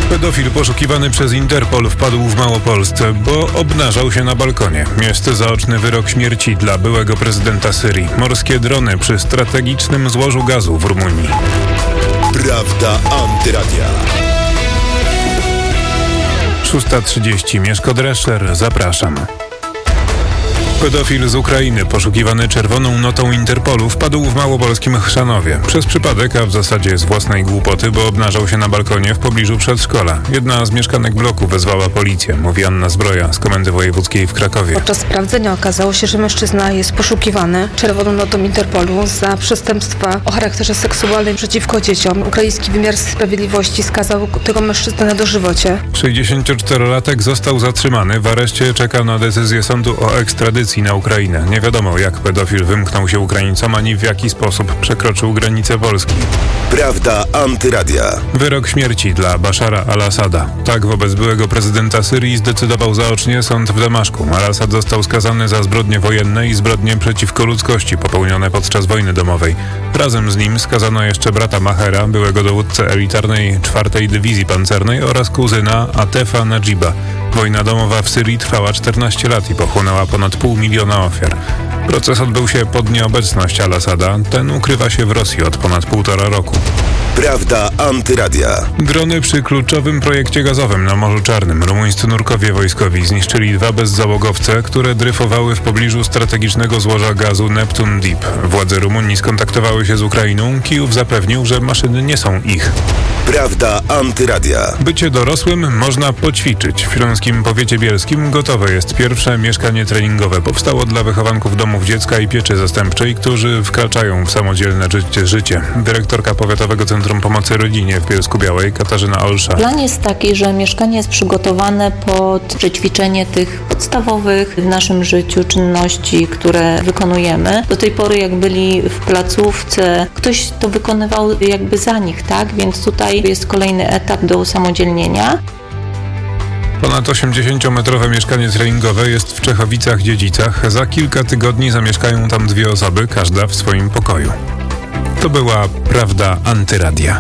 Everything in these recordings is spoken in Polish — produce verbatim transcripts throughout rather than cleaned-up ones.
Pedofil poszukiwany przez Interpol wpadł w Małopolsce, bo obnażał się na balkonie. Jest zaoczny wyrok śmierci dla byłego prezydenta Syrii. Morskie drony przy strategicznym złożu gazu w Rumunii. Prawda Antyradia. szósta trzydzieści. Mieszko Drescher, zapraszam. Pedofil z Ukrainy, poszukiwany czerwoną notą Interpolu, wpadł w małopolskim Chrzanowie. Przez przypadek, a w zasadzie z własnej głupoty, bo obnażał się na balkonie w pobliżu przedszkola. Jedna z mieszkanek bloku wezwała policję, mówi Anna Zbroja z Komendy Wojewódzkiej w Krakowie. Podczas sprawdzenia okazało się, że mężczyzna jest poszukiwany czerwoną notą Interpolu za przestępstwa o charakterze seksualnym przeciwko dzieciom. Ukraiński wymiar sprawiedliwości skazał tego mężczyznę na dożywocie. sześćdziesięcioczterolatek został zatrzymany. W areszcie czeka na decyzję sądu o ekstradycji na Ukrainę. Nie wiadomo, jak pedofil wymknął się Ukraińcom, ani w jaki sposób przekroczył granicę Polski. Prawda Antyradia. Wyrok śmierci dla Baszara al-Assada. Tak wobec byłego prezydenta Syrii zdecydował zaocznie sąd w Damaszku. Al-Assad został skazany za zbrodnie wojenne i zbrodnie przeciwko ludzkości popełnione podczas wojny domowej. Razem z nim skazano jeszcze brata Mahera, byłego dowódcę elitarnej czwartej Dywizji Pancernej, oraz kuzyna Atefa Najiba. Wojna domowa w Syrii trwała czternaście lat i pochłonęła ponad pół miliona ofiar. Proces odbył się pod nieobecność al-Assada. Ten ukrywa się w Rosji od ponad półtora roku. Prawda Antyradia. Drony przy kluczowym projekcie gazowym na Morzu Czarnym. Rumuńscy nurkowie wojskowi zniszczyli dwa bezzałogowce, które dryfowały w pobliżu strategicznego złoża gazu Neptune Deep. Władze Rumunii skontaktowały się z Ukrainą. Kijów zapewnił, że maszyny nie są ich. Prawda Antyradia. Bycie dorosłym można poćwiczyć. W śląskim powiecie bielskim gotowe jest pierwsze mieszkanie treningowe. Powstało dla wychowanków domów dziecka i pieczy zastępczej, którzy wkraczają w samodzielne życie. życie. Dyrektorka Powiatowego Centrum Pomocy Rodzinie w Bielsku-Białej, Katarzyna Olsza. Plan jest taki, że mieszkanie jest przygotowane pod przećwiczenie tych podstawowych w naszym życiu czynności, które wykonujemy. Do tej pory, jak byli w placówce, ktoś to wykonywał jakby za nich, tak? Więc tutaj jest kolejny etap do usamodzielnienia. Ponad osiemdziesięciometrowe mieszkanie treningowe jest w Czechowicach-Dziedzicach. Za kilka tygodni zamieszkają tam dwie osoby, każda w swoim pokoju. To była Prawda Antyradia.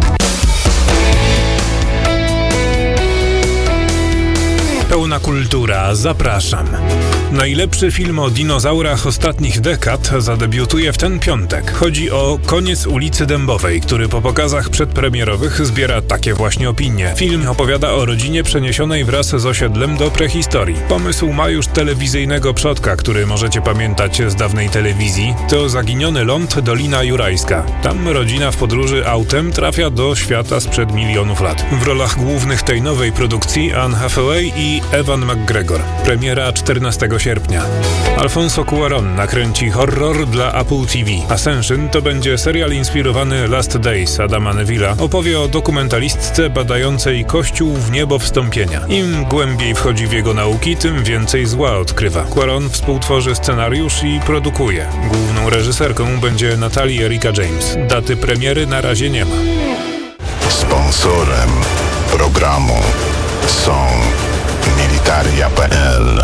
Pełna kultura, zapraszam. Najlepszy film o dinozaurach ostatnich dekad zadebiutuje w ten piątek. Chodzi o Koniec ulicy Dębowej, który po pokazach przedpremierowych zbiera takie właśnie opinie. Film opowiada o rodzinie przeniesionej wraz z osiedlem do prehistorii. Pomysł ma już telewizyjnego przodka, który możecie pamiętać z dawnej telewizji. To zaginiony ląd Dolina Jurajska. Tam rodzina w podróży autem trafia do świata sprzed milionów lat. W rolach głównych tej nowej produkcji Anne Hathaway i Ewan McGregor. Premiera czternastego sierpnia. Alfonso Cuarón nakręci horror dla Apple T V. Ascension to będzie serial inspirowany Last Days Adama Neville'a. Opowie o dokumentalistce badającej Kościół w niebo wstąpienia. Im głębiej wchodzi w jego nauki, tym więcej zła odkrywa. Cuarón współtworzy scenariusz i produkuje. Główną reżyserką będzie Natalie Erika James. Daty premiery na razie nie ma. Sponsorem programu są Militaria kropka pe el.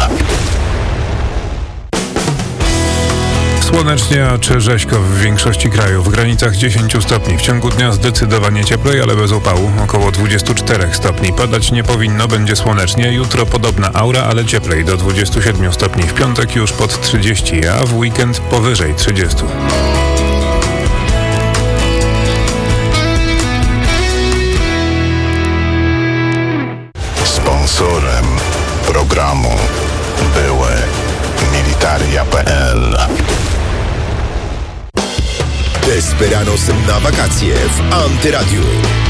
Słonecznie, a czy rzeźko w większości kraju. W granicach dziesięć stopni. W ciągu dnia zdecydowanie cieplej, ale bez upału. Około dwadzieścia cztery stopni. Padać nie powinno, będzie słonecznie. Jutro podobna aura, ale cieplej do dwudziestu siedmiu stopni. W piątek już pod trzydzieści, a w weekend powyżej trzydziestu. Sponsorem programu były Militaria kropka pe el. Desperados na wakacje w Antyradiu.